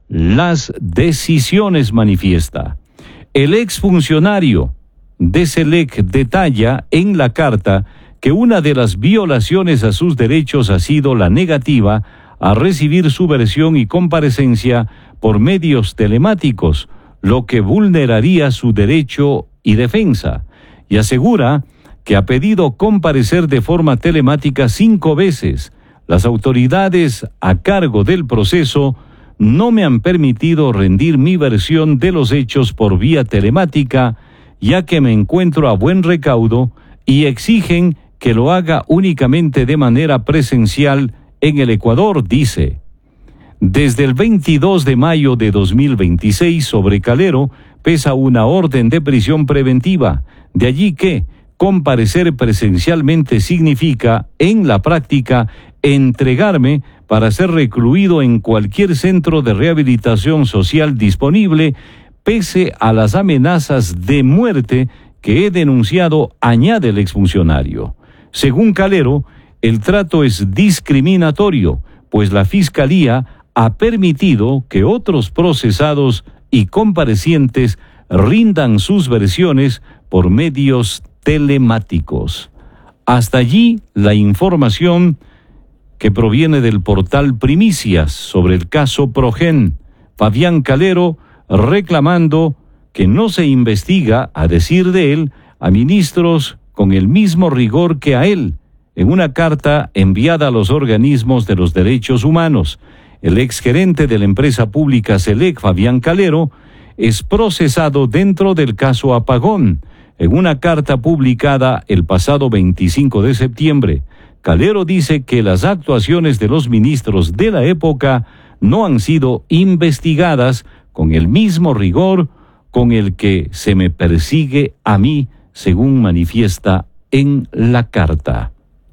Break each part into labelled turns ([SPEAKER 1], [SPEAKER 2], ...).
[SPEAKER 1] las decisiones, manifiesta. El exfuncionario de SELEC detalla en la carta que una de las violaciones a sus derechos ha sido la negativa a recibir su versión y comparecencia por medios telemáticos, lo que vulneraría su derecho y defensa, y asegura que ha pedido comparecer de forma telemática 5 veces. Las autoridades a cargo del proceso no me han permitido rendir mi versión de los hechos por vía telemática, ya que me encuentro a buen recaudo y exigen que lo haga únicamente de manera presencial en el Ecuador, dice. Desde el 22 de mayo de 2026 sobre Calero pesa una orden de prisión preventiva, de allí que comparecer presencialmente significa, en la práctica, entregarme para ser recluido en cualquier centro de rehabilitación social disponible, pese a las amenazas de muerte que he denunciado, añade el exfuncionario. Según Calero, el trato es discriminatorio, pues la Fiscalía ha permitido que otros procesados y comparecientes rindan sus versiones por medios telemáticos. Hasta allí la información que proviene del portal Primicias sobre el caso Progen. Fabián Calero reclamando que no se investiga, a decir de él, a ministros con el mismo rigor que a él. En una carta enviada a los organismos de los derechos humanos, el exgerente de la empresa pública SELEC, Fabián Calero, es procesado dentro del caso Apagón. En una carta publicada el pasado 25 de septiembre, Calero dice que las actuaciones de los ministros de la época no han sido investigadas con el mismo rigor con el que se me persigue a mí, según manifiesta en la carta.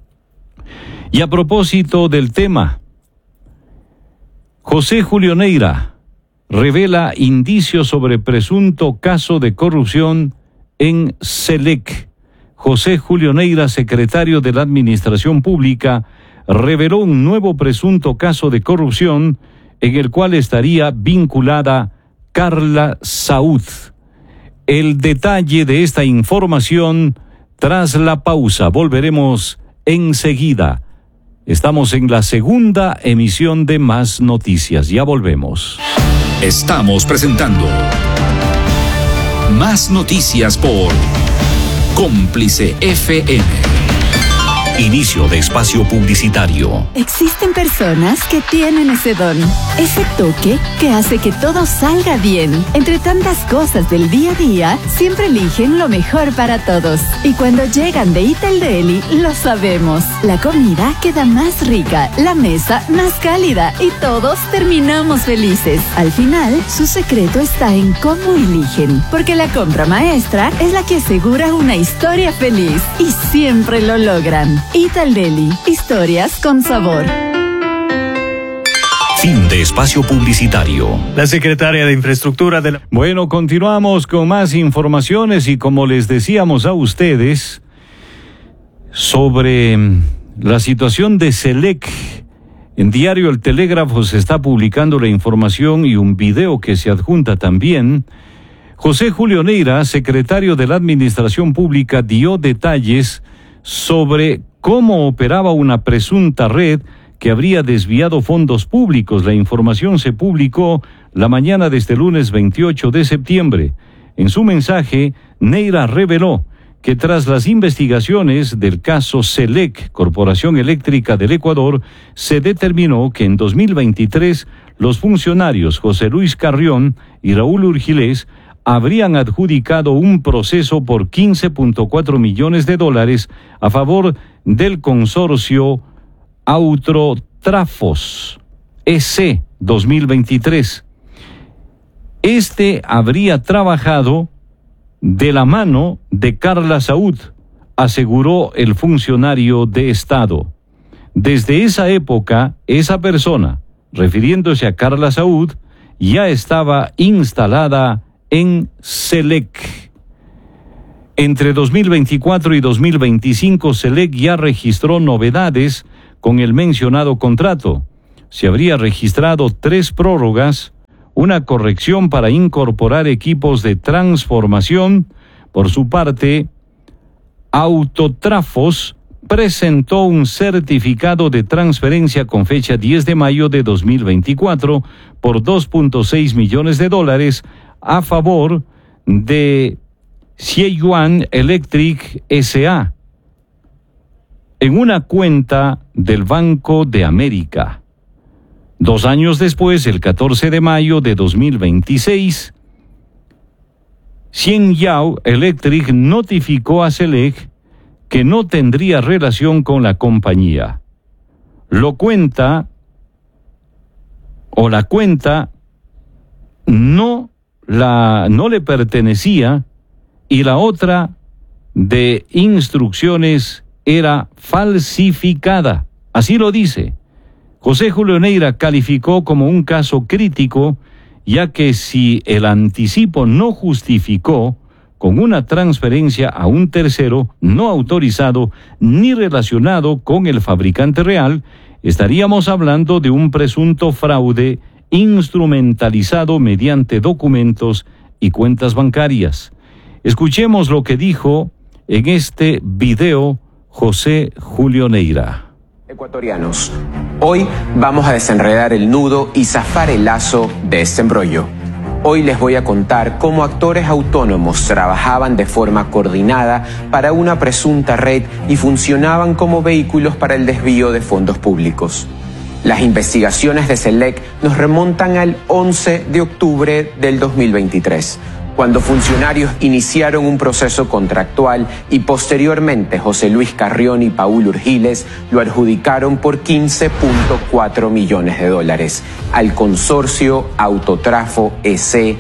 [SPEAKER 1] Y a propósito del tema, José Julio Neira revela indicios sobre presunto caso de corrupción en SELEC. José Julio Neira, secretario de la Administración Pública, reveló un nuevo presunto caso de corrupción en el cual estaría vinculada Carla Saúd. El detalle de esta información tras la pausa. Volveremos enseguida. Estamos en la segunda emisión de Más Noticias. Ya volvemos.
[SPEAKER 2] Estamos presentando Más Noticias por Cómplice FM. Inicio de espacio publicitario.
[SPEAKER 3] Existen personas que tienen ese don, ese toque que hace que todo salga bien. Entre tantas cosas del día a día, siempre eligen lo mejor para todos. Y cuando llegan de Ital Deli, lo sabemos. La comida queda más rica, la mesa más cálida y todos terminamos felices. Al final, su secreto está en cómo eligen, porque la compra maestra es la que asegura una historia feliz y siempre lo logran. Ital Deli, historias con sabor.
[SPEAKER 2] Fin de espacio publicitario.
[SPEAKER 4] La secretaria de Infraestructura de la...
[SPEAKER 1] Bueno, continuamos con más informaciones y como les decíamos a ustedes sobre la situación de SELEC, en diario El Telégrafo se está publicando la información y un video que se adjunta también. José Julio Neira, secretario de la Administración Pública, dio detalles sobre cómo operaba una presunta red que habría desviado fondos públicos. La información se publicó la mañana de este lunes 28 de septiembre. En su mensaje, Neira reveló que tras las investigaciones del caso SELEC, Corporación Eléctrica del Ecuador, se determinó que en 2023 los funcionarios José Luis Carrión y Raúl Urgilés habrían adjudicado un proceso por $15.4 millones a favor del consorcio Autotrafos EC 2023. Este habría trabajado de la mano de Carla Saúd, aseguró el funcionario de Estado. Desde esa época, esa persona, refiriéndose a Carla Saúd, ya estaba instalada en SELEC. Entre 2024 y 2025, SELEC ya registró novedades con el mencionado contrato. Se habría registrado 3 prórrogas, una corrección para incorporar equipos de transformación. Por su parte, Autotrafos presentó un certificado de transferencia con fecha 10 de mayo de 2024 por $2.6 millones a favor de Sieyuan Electric S.A. en una cuenta del Banco de América. 2 años después, el 14 de mayo de 2026, Xianyao Electric notificó a SELEC que no tendría relación con la compañía. La cuenta no le pertenecía y la otra de instrucciones era falsificada. Así lo dice. José Julio Neira calificó como un caso crítico, ya que si el anticipo no justificó con una transferencia a un tercero no autorizado ni relacionado con el fabricante real, estaríamos hablando de un presunto fraude instrumentalizado mediante documentos y cuentas bancarias. Escuchemos lo que dijo en este video José Julio Neira.
[SPEAKER 5] Ecuatorianos, hoy vamos a desenredar el nudo y zafar el lazo de este embrollo. Hoy les voy a contar cómo actores autónomos trabajaban de forma coordinada para una presunta red y funcionaban como vehículos para el desvío de fondos públicos. Las investigaciones de SELEC nos remontan al 11 de octubre del 2023, cuando funcionarios iniciaron un proceso contractual y posteriormente José Luis Carrión y Paul Urgiles lo adjudicaron por $15.4 millones al consorcio Autotrafo EC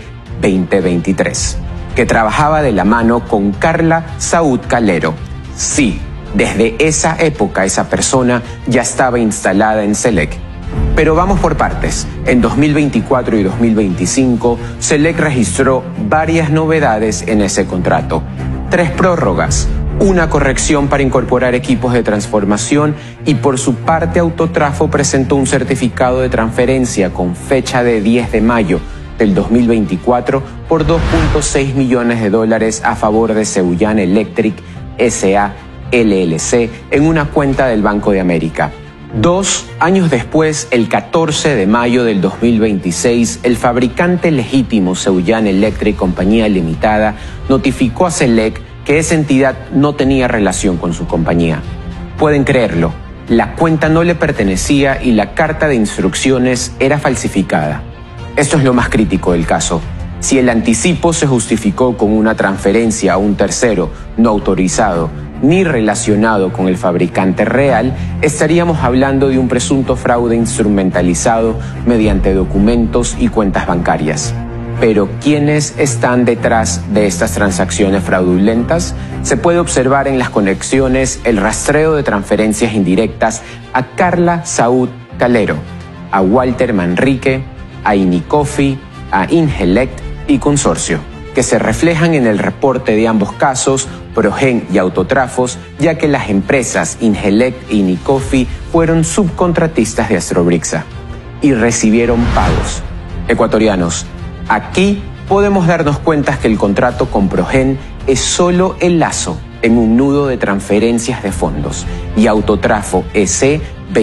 [SPEAKER 5] 2023, que trabajaba de la mano con Carla Saúd Calero. Sí, desde esa época esa persona ya estaba instalada en SELEC. Pero vamos por partes. En 2024 y 2025, SELEC registró varias novedades en ese contrato. 3 prórrogas, una corrección para incorporar equipos de transformación y por su parte Autotrafo presentó un certificado de transferencia con fecha de 10 de mayo del 2024 por $2.6 millones a favor de Sieyuan Electric S.A. LLC en una cuenta del Banco de América. 2 años después, el 14 de mayo del 2026, el fabricante legítimo Sieyuan Electric Compañía Limitada notificó a SELEC que esa entidad no tenía relación con su compañía. Pueden creerlo, la cuenta no le pertenecía y la carta de instrucciones era falsificada. Esto es lo más crítico del caso. Si el anticipo se justificó con una transferencia a un tercero no autorizado ni relacionado con el fabricante real, estaríamos hablando de un presunto fraude instrumentalizado mediante documentos y cuentas bancarias. Pero ¿quiénes están detrás de estas transacciones fraudulentas? Se puede observar en las conexiones el rastreo de transferencias indirectas a Carla Saúd Calero, a Walter Manrique, a Inicofi, a Ingelect y Consorcio, que se reflejan en el reporte de ambos casos, Progen y Autotrafos, ya que las empresas Ingelect y Inicofi fueron subcontratistas de Astrobrixa y recibieron pagos. Ecuatorianos, aquí podemos darnos cuenta que el contrato con Progen es solo el lazo en un nudo de transferencias de fondos y Autotrafo EC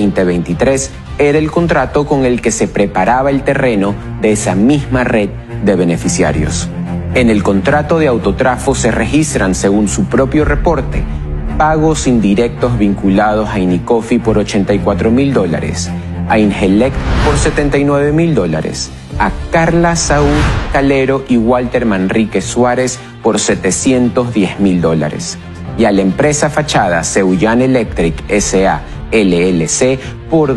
[SPEAKER 5] 2023 era el contrato con el que se preparaba el terreno de esa misma red de beneficiarios. En el contrato de Autotrafo se registran, según su propio reporte, pagos indirectos vinculados a Inicofi por $84.000, a Ingelect por $79.000, a Carla Saúd Calero y Walter Manrique Suárez por $710.000 y a la empresa fachada Sieyuan Electric S.A. LLC por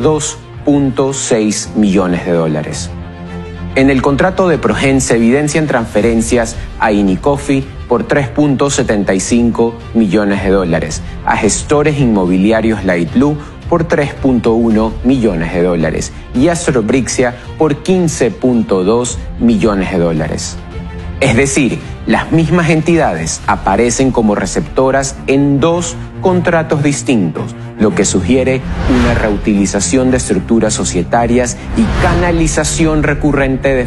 [SPEAKER 5] $2.6 millones. En el contrato de Progen se evidencian transferencias a Inicofi por $3.75 millones, a gestores inmobiliarios Lightblue por $3.1 millones y a Astrobrixia por $15.2 millones. Es decir, las mismas entidades aparecen como receptoras en 2 contratos distintos, lo que sugiere una reutilización de estructuras societarias y canalización recurrente de fondos públicos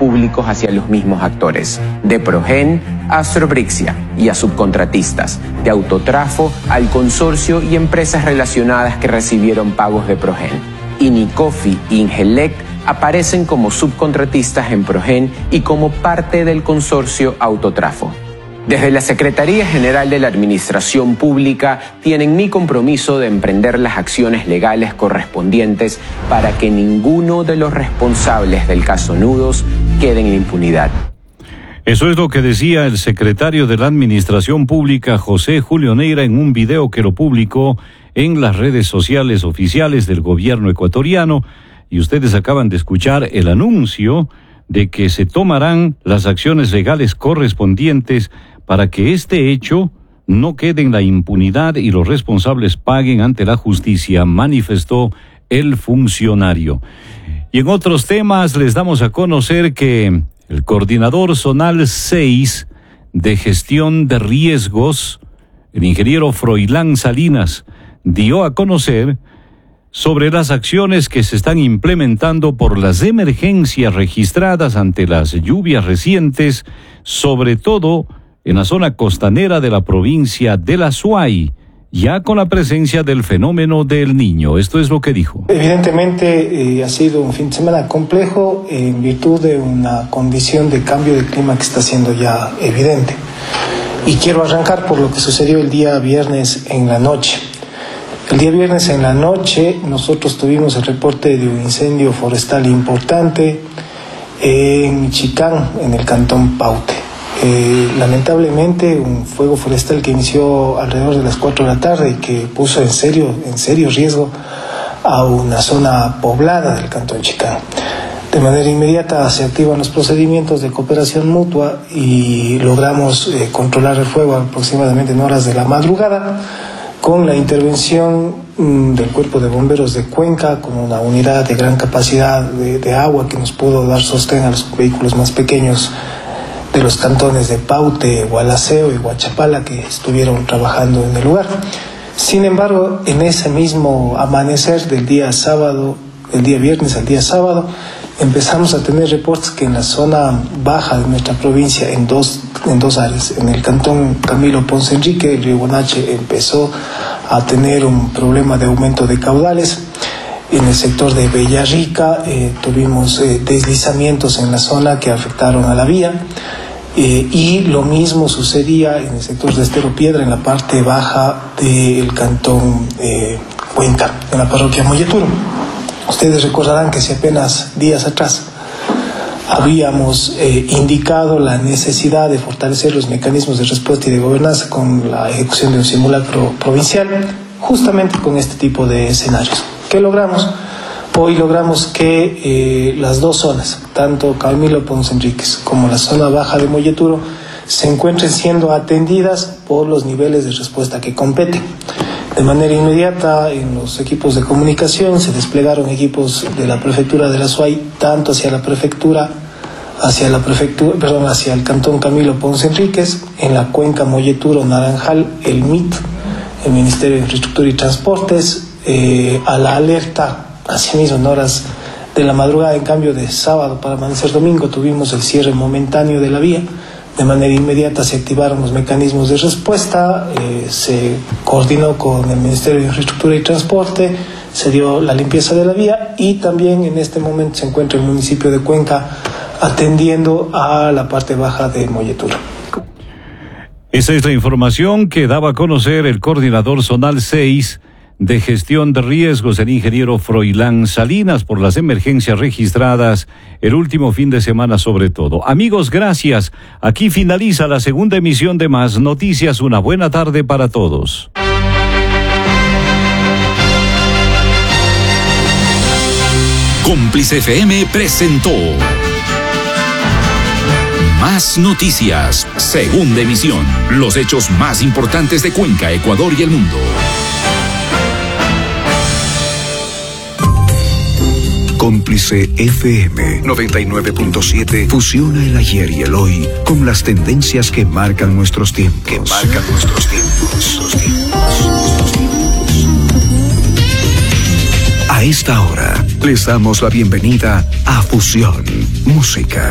[SPEAKER 5] públicos hacia los mismos actores, de Progen a Astrobrixia y a subcontratistas, de Autotrafo al consorcio y empresas relacionadas que recibieron pagos de Progen. Inicofi e Ingelect aparecen como subcontratistas en Progen y como parte del consorcio Autotrafo. Desde la Secretaría General de la Administración Pública tienen mi compromiso de emprender las acciones legales correspondientes para que ninguno de los responsables del caso Nudos quede en impunidad.
[SPEAKER 1] Eso es lo que decía el secretario de la Administración Pública, José Julio Neira, en un video que lo publicó en las redes sociales oficiales del gobierno ecuatoriano. Y ustedes acaban de escuchar el anuncio de que se tomarán las acciones legales correspondientes para que este hecho no quede en la impunidad y los responsables paguen ante la justicia, manifestó el funcionario. Y en otros temas les damos a conocer que el coordinador zonal 6 de gestión de riesgos, el ingeniero Froilán Salinas, dio a conocer sobre las acciones que se están implementando por las emergencias registradas ante las lluvias recientes, sobre todo en la zona costanera de la provincia del Azuay, ya con la presencia del fenómeno del Niño. Esto es lo que dijo.
[SPEAKER 6] Evidentemente ha sido un fin de semana complejo en virtud de una condición de cambio de clima que está siendo ya evidente. Y quiero arrancar por lo que sucedió el día viernes en la noche. El día viernes en la noche nosotros tuvimos el reporte de un incendio forestal importante en Chicán, en el cantón Paute. Lamentablemente un fuego forestal que inició alrededor de las 4 de la tarde y que puso en serio riesgo a una zona poblada del cantón Chicán. De manera inmediata se activan los procedimientos de cooperación mutua y logramos controlar el fuego aproximadamente en horas de la madrugada, con la intervención del Cuerpo de Bomberos de Cuenca, con una unidad de gran capacidad de agua que nos pudo dar sostén a los vehículos más pequeños de los cantones de Paute, Gualaceo y Huachapala, que estuvieron trabajando en el lugar. Sin embargo, en ese mismo amanecer del día sábado, el día viernes al día sábado, empezamos a tener reportes que en la zona baja de nuestra provincia, en dos áreas, en el cantón Camilo Ponce Enrique, el río Guanache empezó a tener un problema de aumento de caudales. En el sector de Bellarrica tuvimos deslizamientos en la zona que afectaron a la vía. Y lo mismo sucedía en el sector de Estero Piedra, en la parte baja del cantón Cuenca, en la parroquia Molleturo. Ustedes recordarán que si apenas días atrás habíamos indicado la necesidad de fortalecer los mecanismos de respuesta y de gobernanza con la ejecución de un simulacro provincial, justamente con este tipo de escenarios. ¿Qué logramos? Hoy logramos que las dos zonas, tanto Camilo Ponce Enríquez como la zona baja de Molleturo, se encuentren siendo atendidas por los niveles de respuesta que competen. De manera inmediata, en los equipos de comunicación se desplegaron equipos de la prefectura de la Azuay, tanto hacia el cantón Camilo Ponce Enríquez, en la cuenca Molleturo Naranjal, el MIT, el Ministerio de Infraestructura y Transportes, a la alerta. Asimismo, en horas de la madrugada, en cambio de sábado para amanecer domingo, tuvimos el cierre momentáneo de la vía. De manera inmediata se activaron los mecanismos de respuesta, se coordinó con el Ministerio de Infraestructura y Transporte, se dio la limpieza de la vía y también en este momento se encuentra el municipio de Cuenca atendiendo a la parte baja de Molleturo.
[SPEAKER 1] Esa es la información que daba a conocer el coordinador zonal 6 de gestión de riesgos, el ingeniero Froilán Salinas, por las emergencias registradas el último fin de semana sobre todo. Amigos, gracias. Aquí finaliza la segunda emisión de Más Noticias. Una buena tarde para todos.
[SPEAKER 2] Cómplice FM presentó Más Noticias, segunda emisión. Los hechos más importantes de Cuenca, Ecuador y el mundo.
[SPEAKER 7] Cómplice FM 99.7 fusiona el ayer y el hoy con las tendencias que marcan nuestros tiempos. A esta hora les damos la bienvenida a Fusión Música.